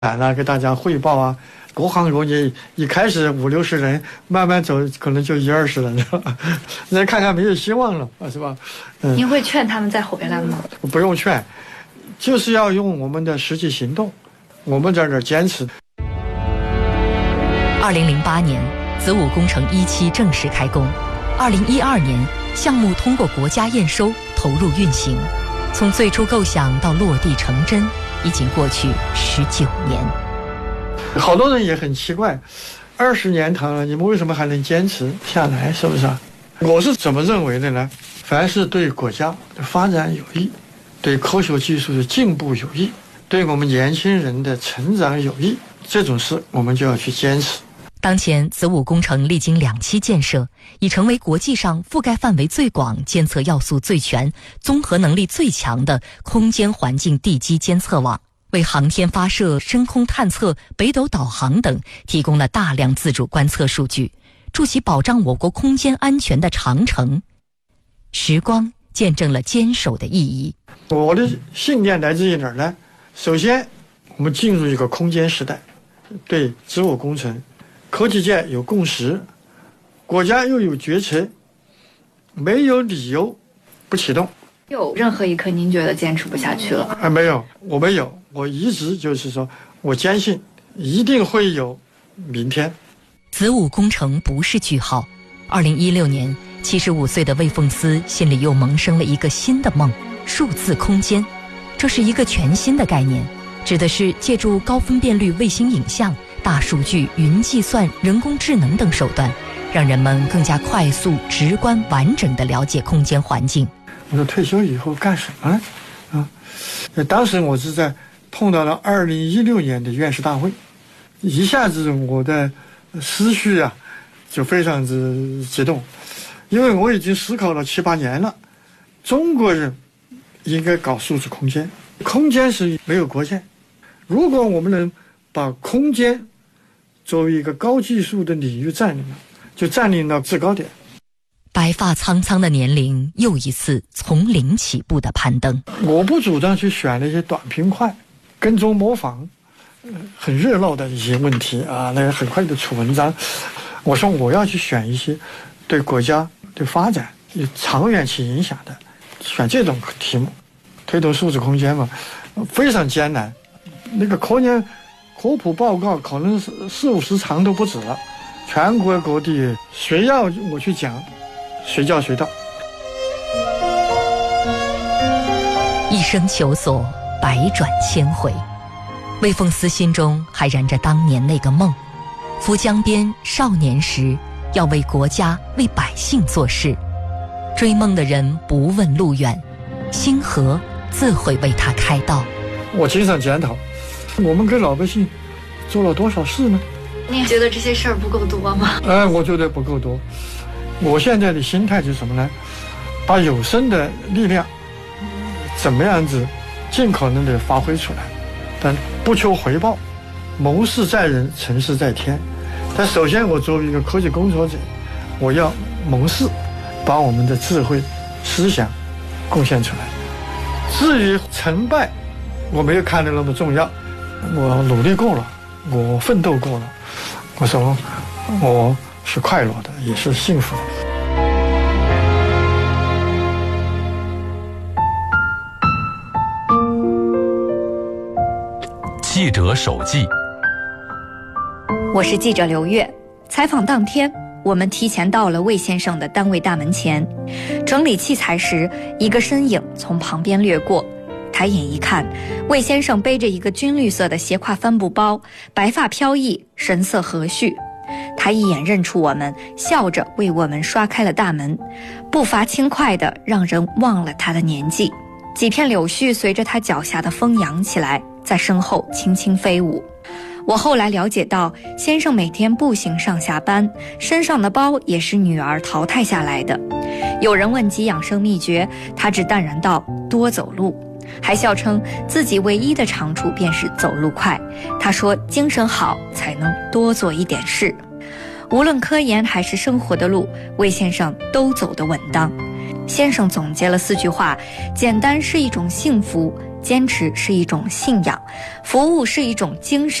来给大家汇报啊。各行各业一开始50-60人，慢慢走可能就10-20人了，那看看没有希望了，是吧？ 您会劝他们再回来吗？ 不用劝，就是要用我们的实际行动，我们在这儿坚持。 2008年，子午工程1期正式开工，2012年，项目通过国家验收，投入运行。从最初构想到落地成真，已经过去19年。 好多人也很奇怪，20年头了，你们为什么还能坚持下来？是不是啊？我是怎么认为的呢？凡是对国家的发展有益，对科学技术的进步有益，对我们年轻人的成长有益，这种事我们就要去坚持。 当前子午工程历经2期建设，已成为国际上覆盖范围最广、监测要素最全、综合能力最强的空间环境地基监测网，为航天发射、深空探测、北斗导航等提供了大量自主观测数据，筑起保障我国空间安全的长城。时光见证了坚守的意义。 我的信念来自于哪儿呢？首先，我们进入一个空间时代，对子午工程，科技界有共识，国家又有决策，没有理由不启动。 有任何一刻您觉得坚持不下去了？ 没有，我没有，我一直就是说，我坚信一定会有明天。 子午工程不是句号。2016年，75岁的魏凤思心里又萌生了一个新的梦——数字空间。这是一个全新的概念，指的是借助高分辨率卫星影像、大数据、云计算、人工智能等手段，让人们更加快速、直观、完整地了解空间环境。 我说退休以后干什么呢？当时我是在碰到了2016年的院士大会，一下子我的思绪啊就非常之激动，因为我已经思考了7-8年了，中国人应该搞数字空间，空间是没有国界，如果我们能把空间作为一个高技术的领域占领了，就占领了制高点。 白发苍苍的年龄又一次从零起步的攀登。 我不主张去选那些短平快，跟踪模仿，很热闹的一些问题啊，那个很快的出文章。我说我要去选一些对国家对发展有长远起影响的，选这种题目，推动数字空间嘛，非常艰难。那个科普报告可能是40-50长都不止了，全国各地谁要我去讲，随叫随到。 一生求索，百转千回。魏凤思心中还燃着当年那个梦：浮江边少年时，要为国家为百姓做事。追梦的人不问路远，星河自会为他开道。 我经常检讨，我们给老百姓做了多少事呢？ 您觉得这些事儿不够多吗？ 我觉得不够多。我现在的心态是什么呢？把有生的力量怎么样子尽可能的发挥出来，但不求回报，谋事在人，成事在天。但首先我作为一个科技工作者，我要谋事，把我们的智慧思想贡献出来。至于成败，我没有看得那么重要，我努力过了，我奋斗过了，我说我是快乐的，也是幸福的。 记者手记。 我是记者刘月。采访当天，我们提前到了魏先生的单位大门前，整理器材时，一个身影从旁边掠过。抬眼一看，魏先生背着一个军绿色的斜挎帆布包，白发飘逸，神色和煦。他一眼认出我们，笑着为我们刷开了大门，步伐轻快的让人忘了他的年纪。几片柳絮随着他脚下的风扬起来，在身后轻轻飞舞。我后来了解到，先生每天步行上下班，身上的包也是女儿淘汰下来的。有人问及养生秘诀，他只淡然道：多走路，还笑称自己唯一的长处便是走路快。他说精神好才能多做一点事。无论科研还是生活的路，魏先生都走得稳当。先生总结了4句话：简单是一种幸福， 坚持是一种信仰，服务是一种精神。